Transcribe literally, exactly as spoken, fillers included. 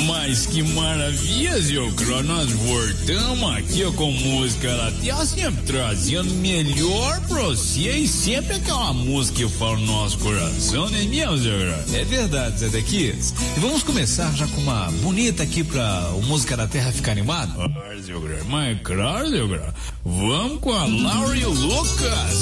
Mas que maravilha, seu Cro. Nós voltamos aqui ó, com música latina, sempre trazendo melhor pra você e sempre aquela música que fala no nosso coração, né mesmo, seu Cro? É verdade, Zé Dequias. E vamos começar já com uma bonita aqui pra o Música da Terra ficar animado? Ah, seu Cro, mas claro, seu Cro. Vamos com a Laura e o Lucas.